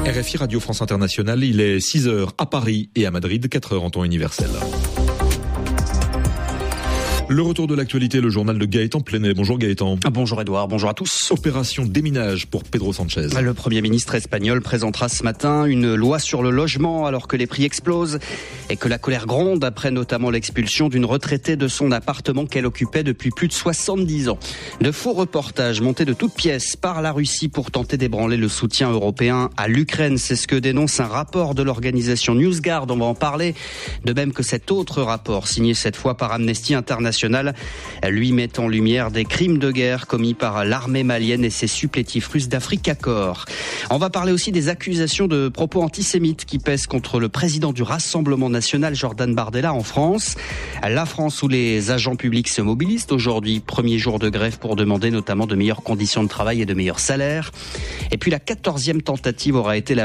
RFI Radio France Internationale, il est 6h à Paris et à Madrid, 4h en temps universel. Le retour de l'actualité, le journal de Gaëtan Plenet. Bonjour Gaëtan. Bonjour Edouard, bonjour à tous. Opération déminage pour Pedro Sanchez. Le Premier ministre espagnol présentera ce matin une loi sur le logement alors que les prix explosent et que la colère gronde après notamment l'expulsion d'une retraitée de son appartement qu'elle occupait depuis plus de 70 ans. De faux reportages montés de toutes pièces par la Russie pour tenter d'ébranler le soutien européen à l'Ukraine. C'est ce que dénonce un rapport de l'organisation NewsGuard. On va en parler. De même que cet autre rapport signé cette fois par Amnesty International, lui met en lumière des crimes de guerre commis par l'armée malienne et ses supplétifs russes d'Africa Corps. On va parler aussi des accusations de propos antisémites qui pèsent contre le président du Rassemblement national, Jordan Bardella, en France. La France où les agents publics se mobilisent aujourd'hui, premier jour de grève pour demander notamment de meilleures conditions de travail et de meilleurs salaires. Et puis la 14e tentative aura été la